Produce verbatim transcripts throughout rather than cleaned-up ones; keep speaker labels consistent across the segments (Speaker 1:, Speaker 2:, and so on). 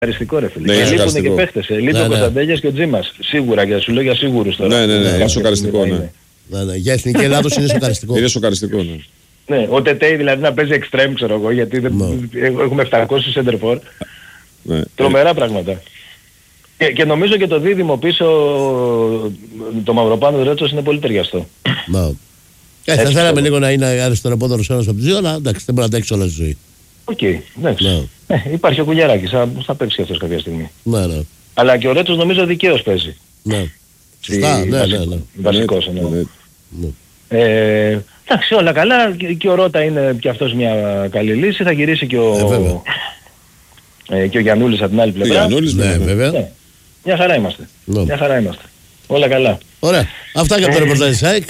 Speaker 1: Αριστικό ρε φίλε. Ναι, λείπουν και παίχτες. Λείπει ο Κωνσταντέλιας και ο Τζίμας. Σίγουρα και σου λέω για σίγουρους τώρα.
Speaker 2: Ναι, ναι, ναι. Είναι σοκαριστικό, ναι.
Speaker 3: Ναι, ναι. Για Εθνική Ελλάδος είναι σοκαριστικό.
Speaker 2: Είναι σοκαριστικό, ναι.
Speaker 1: Ναι, ο Τετέι δηλαδή να παίζει extreme ξέρω εγώ, γιατί δεν... έχουμε επτακόσιους center for. Ναι. Τρομερά πράγματα. Και, και νομίζω και το δίδυμο πίσω, το Μαυροπάνο Ρέτσος είναι πολύ ταιριαστό.
Speaker 3: Ναι. Ε, θα θέλαμε λίγο να είναι αριστεροπόδωρος ένας από τους δύο, αλλά εντάξει δεν μπορεί να αντέξει όλα στη ζωή.
Speaker 1: Οκ, okay, εντάξει. Ναι. Ε, υπάρχει ο Κουλιαράκης, θα, θα παίξει και αυτός κάποια στιγμή.
Speaker 3: Ναι, ναι.
Speaker 1: Αλλά και ο Ρέτσος νομίζω δικαίως παίζει.
Speaker 3: Ναι. Σωστά, ναι, ναι, ναι.
Speaker 1: Βασικός εννοώ. Ναι, ναι. Ε, εντάξει, όλα καλά και, και ο Ρώτα είναι και αυτός μια καλή λύση. Θα γυρίσει και ο, ε, ε, και ο Γιαννούλης από την άλλη πλευρά.
Speaker 3: Γιαννούλης, ναι, βέβαια. Ναι.
Speaker 1: Μια χαρά είμαστε. Ναι. Μια χαρά είμαστε. Όλα καλά.
Speaker 3: Ωραία. Αυτά και από το ρεπορτάζ της ΑΕΚ.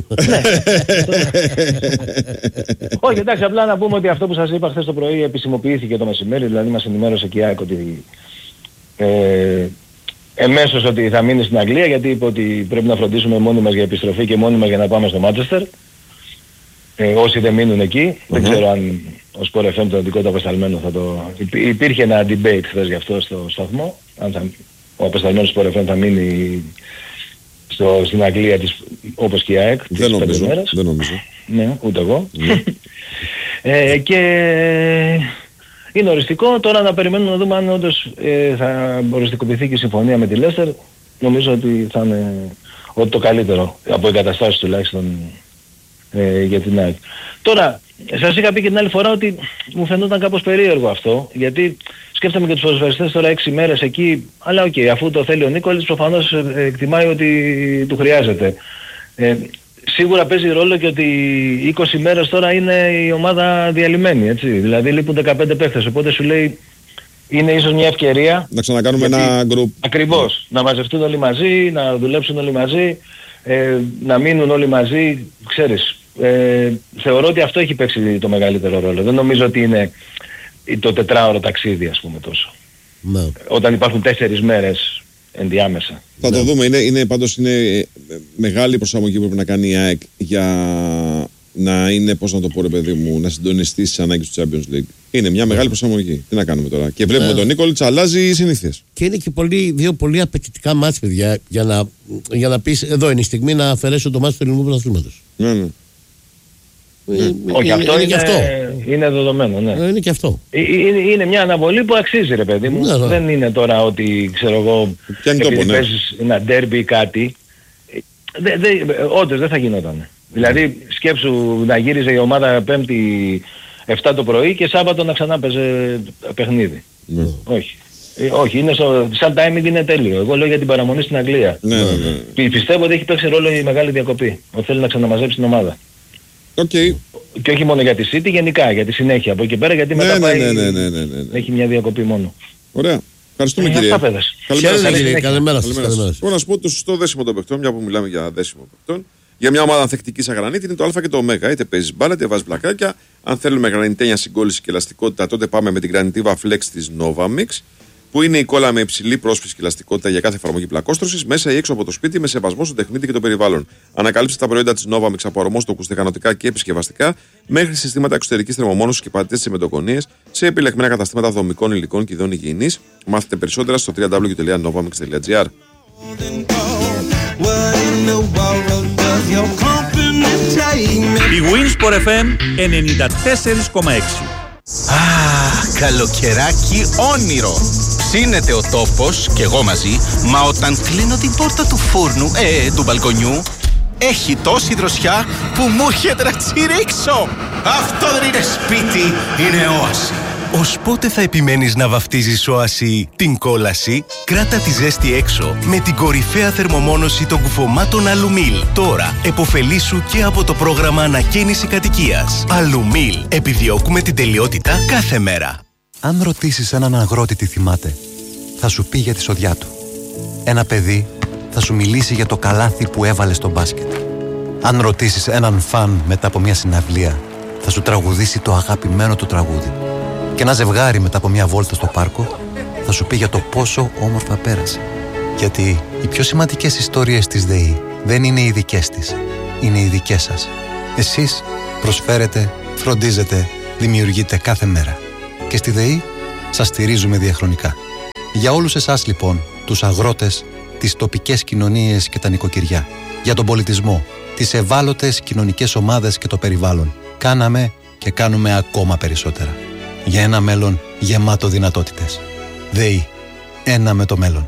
Speaker 1: Όχι, εντάξει, απλά να πούμε ότι αυτό που σας είπα χθες το πρωί επισημοποιήθηκε το μεσημέρι, δηλαδή μας ενημέρωσε και η ΑΕΚ ότι ε, εμέσως ότι θα μείνει στην Αγγλία, γιατί είπε ότι πρέπει να φροντίσουμε μόνοι μας για επιστροφή και μόνοι μας για να πάμε στο Μάντσεστερ. Ε, όσοι δεν μείνουν εκεί, uh-huh. δεν ξέρω αν ο Sport εφ εμ το δικό του απεσταλμένο θα το... Υπήρχε ένα debate χθες γι' αυτό στο σταθμό, αν θα... ο απεσταλμένος Sport εφ εμ θα μείνει στο, στην Αγγλία της, όπως και η ΑΕΚ.
Speaker 2: Δεν νομίζω, δεν νομίζω.
Speaker 1: Ναι, ούτε εγώ. Mm. ε, και είναι οριστικό, τώρα να περιμένουμε να δούμε αν όντως ε, θα οριστικοποιηθεί και η συμφωνία με τη Λέστερ. Νομίζω ότι θα είναι ότι το καλύτερο, από εγκαταστάσεις τουλάχιστον ε, για την ΑΕΚ. Τώρα, σας είχα πει και την άλλη φορά ότι μου φαινόταν κάπως περίεργο αυτό, γιατί σκέφτομαι και τους ποδοσφαιριστές τώρα έξι μέρες εκεί, αλλά οκ, okay, αφού το θέλει ο Νίκολης προφανώς εκτιμάει ότι του χρειάζεται. Ε, σίγουρα παίζει ρόλο και ότι είκοσι μέρες τώρα είναι η ομάδα διαλυμένη, έτσι, δηλαδή λείπουν δεκαπέντε παίχτες, οπότε σου λέει είναι ίσως μια ευκαιρία
Speaker 2: να ξανακάνουμε γιατί, ένα γκρουπ.
Speaker 1: Ακριβώς, yeah. να μαζευτούν όλοι μαζί, να δουλέψουν όλοι μαζί, ε, να μείνουν όλοι μαζί, ξέρεις. Ε, θεωρώ ότι αυτό έχει παίξει το μεγαλύτερο ρόλο. Δεν νομίζω ότι είναι το τετράωρο ταξίδι ας πούμε τόσο.
Speaker 3: Ναι.
Speaker 1: Όταν υπάρχουν τέσσερις μέρες ενδιάμεσα.
Speaker 2: Θα ναι. το δούμε. Είναι, είναι, πάντως είναι μεγάλη προσαρμογή που πρέπει να κάνει η ΑΕΚ για να είναι, πώς να το πω ρε παιδί μου, να συντονιστεί στις ανάγκες του Champions League. Είναι μια μεγάλη προσαρμογή. Τι να κάνουμε τώρα. Και βλέπουμε ναι. τον Νίκολιτς αλλάζει οι συνήθειες.
Speaker 3: Και είναι και πολύ, δύο πολύ απαιτητικά μάτς παιδιά για να, για να πεις εδώ είναι η στιγμή να αφαιρέσω το μάτς του ελληνικού πρωταθλήματος.
Speaker 2: Ναι, ναι.
Speaker 1: Mm. Όχι, αυτό είναι, είναι, αυτό. είναι δεδομένο, ναι.
Speaker 3: Είναι και αυτό.
Speaker 1: Είναι, είναι μια αναβολή που αξίζει ρε παιδί μου. Ναι, ναι. Δεν είναι τώρα ότι ξέρω εγώ επειδή ναι. παίζεις ένα ντέρμπι ή κάτι. Δε, δε, όντως δεν θα γινόταν. Δηλαδή σκέψου να γύριζε η ομάδα πέμπτη εφτά το πρωί και Σάββατο να ξανά παίζει παιχνίδι.
Speaker 2: Ναι.
Speaker 1: Όχι. Ε, όχι, είναι στο, σαν timing είναι τέλειο. Εγώ λέω για την παραμονή στην Αγγλία.
Speaker 2: Ναι, ναι, ναι.
Speaker 1: Πιστεύω ότι έχει παίξει ρόλο η μεγάλη διακοπή. Ότι θέλει να ξαναμαζέψει την ομάδα.
Speaker 2: Okay.
Speaker 1: Και όχι μόνο για τη City, γενικά, για τη συνέχεια. Από εκεί πέρα γιατί
Speaker 2: ναι,
Speaker 1: μετά
Speaker 2: ναι,
Speaker 1: πάει,
Speaker 2: ναι, ναι, ναι, ναι, ναι.
Speaker 1: έχει μια διακοπή μόνο.
Speaker 2: Ωραία. Ευχαριστούμε
Speaker 1: ε,
Speaker 2: κύριε.
Speaker 1: Καλημέρα.
Speaker 3: Καλημέρα σας.
Speaker 2: Μπορώ να σου πω το σωστό δέσιμο των παιχτών, μια που μιλάμε για δέσιμο παιχτών. Για μια ομάδα ανθεκτική σαν γρανίτη είναι το Α και το Ω. Είτε παίζεις μπάλα, είτε βάζεις πλακάκια. Αν θέλουμε γρανιτένια συγκόλληση και ελαστικότητα, τότε πάμε με την Granitiva Flex της Novamix, που είναι η κόλλα με υψηλή πρόσφυση και ελαστικότητα για κάθε εφαρμογή πλακόστρωσης, μέσα ή έξω από το σπίτι, με σεβασμό στον τεχνίτη και το περιβάλλον. Ανακαλύψτε τα προϊόντα της Novamix από αρρωμόστοκους, τεχανοτικά και επισκευαστικά, μέχρι συστήματα εξωτερικής θερμομόνωσης και πατήτες σε μετοκονίες, σε επιλεγμένα καταστήματα δομικών υλικών και ειδών υγιεινής. Μάθετε περισσότερα στο double-u double-u double-u τελεία novamix τελεία gr.
Speaker 4: Η Winsport εφ εμ ενενήντα τέσσερα κόμμα έξι.
Speaker 5: Α, καλοκαιράκι όνειρο. Ψήνεται ο τόπος και εγώ μαζί, μα όταν κλείνω την πόρτα του φούρνου, ε, του μπαλκονιού, έχει τόση δροσιά που μου έρχεται να τσιρίξω. Αυτό δεν είναι σπίτι, είναι όαση. Ως πότε θα επιμένεις να βαφτίζεις όαση την κόλαση? Κράτα τη ζέστη έξω με την κορυφαία θερμομόνωση των κουφωμάτων Αλουμίλ. Τώρα εποφελήσου και από το πρόγραμμα ανακαίνιση κατοικίας. Αλουμίλ. Επιδιώκουμε την τελειότητα κάθε μέρα.
Speaker 6: Αν ρωτήσεις έναν αγρότη τι θυμάται, θα σου πει για τη σοδιά του. Ένα παιδί θα σου μιλήσει για το καλάθι που έβαλε στο μπάσκετ. Αν ρωτήσεις έναν φαν μετά από μια συναυλία, θα σου τραγουδήσει το αγαπημένο του τραγούδι. Και ένα ζευγάρι μετά από μια βόλτα στο πάρκο θα σου πει για το πόσο όμορφα πέρασε. Γιατί οι πιο σημαντικές ιστορίες της ΔΕΗ δεν είναι οι δικές της, είναι οι δικές σας. Εσείς προσφέρετε, φροντίζετε, δημιουργείτε κάθε μέρα. Και στη ΔΕΗ σας στηρίζουμε διαχρονικά. Για όλους εσάς λοιπόν, τους αγρότες, τις τοπικές κοινωνίες και τα νοικοκυριά. Για τον πολιτισμό, τις ευάλωτες κοινωνικές ομάδες και το περιβάλλον. Κάναμε και κάνουμε ακόμα περισσότερα. Για ένα μέλλον γεμάτο δυνατότητες. ΔΕΗ. Ένα με το μέλλον.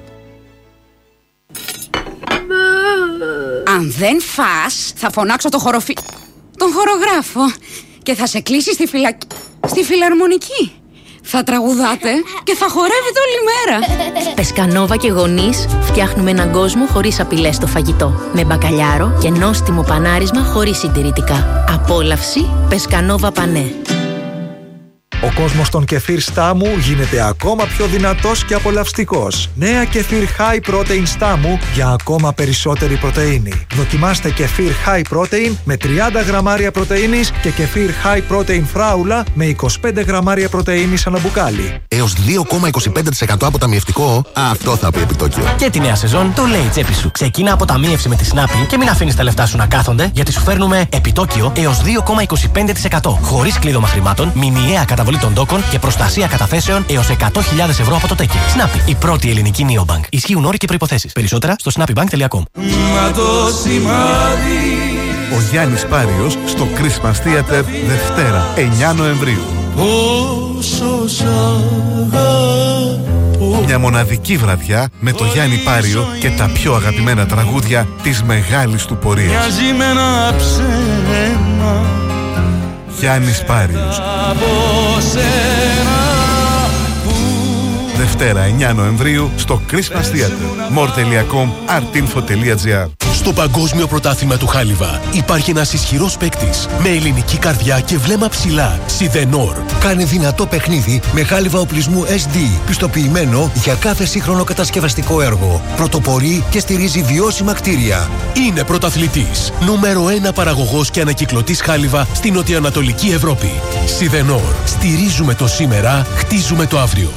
Speaker 7: Αν δεν φας, θα φωνάξω το χοροφι... τον χορογράφο και θα σε κλείσει στη φυλακή... στη φιλαρμονική. Θα τραγουδάτε και θα χορεύετε όλη μέρα.
Speaker 8: Πεσκανόβα και γονείς φτιάχνουμε έναν κόσμο χωρίς απειλές στο φαγητό. Με μπακαλιάρο και νόστιμο πανάρισμα χωρίς συντηρητικά. Απόλαυση Πεσκανόβα Πανέ.
Speaker 9: Ο κόσμος των κεφίρ Στάμου γίνεται ακόμα πιο δυνατός και απολαυστικός. Νέα κεφίρ High Protein Στάμου για ακόμα περισσότερη πρωτεΐνη. Δοκιμάστε κεφίρ High Protein με τριάντα γραμμάρια πρωτεΐνης και κεφίρ High Protein Φράουλα με είκοσι πέντε γραμμάρια πρωτεΐνης ανά μπουκάλι.
Speaker 10: Έως δύο κόμμα είκοσι πέντε τοις εκατό αποταμιευτικό, αυτό θα πει επιτόκιο.
Speaker 11: Και τη νέα σεζόν το λέει η τσέπη σου. Ξεκίνα αποταμίευση με τη Snappi και μην αφήνεις τα λεφτά σου να κάθονται, γιατί σου φέρνουμε επιτόκιο έως δύο κόμμα είκοσι πέντε τοις εκατό. Χωρίς κλείδωμα χρημάτων, μηνιαία καταβολή των τόκων και προστασία καταθέσεων έως εκατό χιλιάδες ευρώ από το τέκι. Snappi, η πρώτη ελληνική neobank. Ισχύουν όροι και προϋποθέσεις. Περισσότερα στο snappybank τελεία com.
Speaker 12: Ο Γιάννης Πάριος στο Christmas Theater Δευτέρα, εννιά Νοεμβρίου. Μια μοναδική βραδιά με το Γιάννη Πάριο και τα πιο αγαπημένα τραγούδια της μεγάλης του πορείας. Γιάννης Πάριος. Δευτέρα εννιά Νοεμβρίου στο Christmas Theater. more τελεία com, artinfo τελεία gr.
Speaker 13: Στο Παγκόσμιο Πρωτάθλημα του Χάλιβα υπάρχει ένας ισχυρός παίκτης με ελληνική καρδιά και βλέμμα ψηλά. Σιδενόρ.
Speaker 14: Κάνει δυνατό παιχνίδι με χάλιβα οπλισμού ες ντι, πιστοποιημένο για κάθε σύγχρονο κατασκευαστικό έργο. Πρωτοπορεί και στηρίζει βιώσιμα κτίρια.
Speaker 13: Είναι πρωταθλητής. Νούμερο ένα παραγωγός και ανακυκλωτής χάλιβα στην νοτιοανατολική Ευρώπη. Σιδενόρ. Στηρίζουμε το σήμερα, χτίζουμε το αύριο.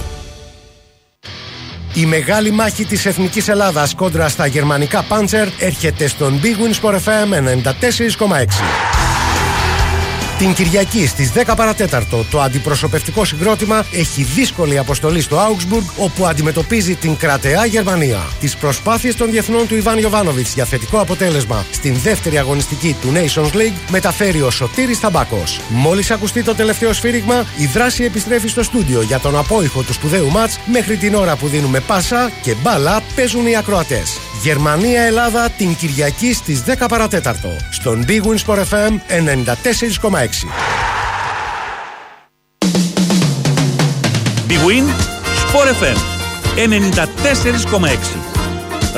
Speaker 15: Η μεγάλη μάχη της Εθνικής Ελλάδας κόντρα στα γερμανικά Panzer έρχεται στον Big Win Sport εφ εμ ενενήντα τέσσερα κόμμα έξι. Την Κυριακή στις δέκα παρατέταρτο το αντιπροσωπευτικό συγκρότημα έχει δύσκολη αποστολή στο Augsburg, όπου αντιμετωπίζει την κρατεά Γερμανία. Τις προσπάθειες των διεθνών του Ιβάν Ιοβάνοβιτς για θετικό αποτέλεσμα στην δεύτερη αγωνιστική του Nations League μεταφέρει ο Σωτήρης Ταμπάκος. Μόλις ακουστεί το τελευταίο σφύριγμα, η δράση επιστρέφει στο στούντιο για τον απόϊχο του σπουδαίου μάτς. Μέχρι την ώρα που δίνουμε πάσα και μπάλα παίζουν οι ακροατές. Γερμανία-Ελλάδα την Κυριακή στις δέκα παρατέταρτο στον Big Win Sport εφ εμ ενενήντα τέσσερα κόμμα έξι.
Speaker 4: Big Win Sport εφ εμ ενενήντα τέσσερα κόμμα έξι.